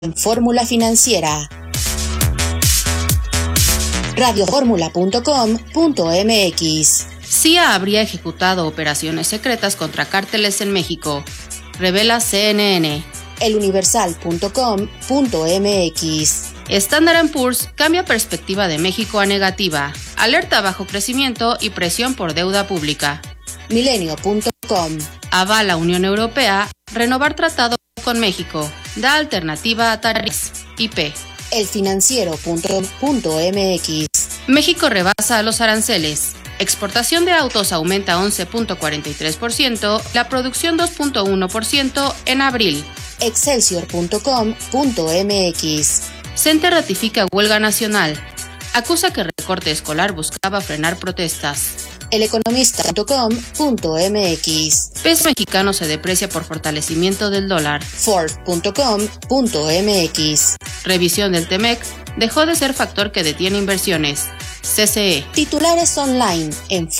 en Fórmula Financiera. radioformula.com.mx. CIA habría ejecutado operaciones secretas contra cárteles en México, revela CNN. eluniversal.com.mx. Standard & Poor's cambia perspectiva de México a negativa, alerta bajo crecimiento y presión por deuda pública. Milenio.com. Avala Unión Europea renovar tratado con México, da alternativa a tarifas. IP. elfinanciero.com.mx. México rebasa a los aranceles. Exportación de autos aumenta 11.43%, la producción 2.1% en abril. Excelsior.com.mx. CENTE ratifica huelga nacional. Acusa que recorte escolar buscaba frenar protestas. eleconomista.com.mx. Peso mexicano se deprecia por fortalecimiento del dólar. Ford.com.mx. Revisión del TEMEC dejó de ser factor que detiene inversiones. CCE. Titulares online en